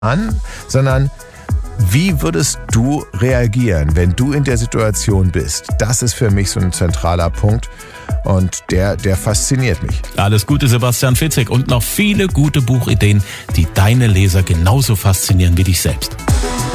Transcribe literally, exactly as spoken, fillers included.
an, sondern wie würdest du reagieren, wenn du in der Situation bist? Das ist für mich so ein zentraler Punkt und der, der fasziniert mich. Alles Gute, Sebastian Fitzek, und noch viele gute Buchideen, die deine Leser genauso faszinieren wie dich selbst.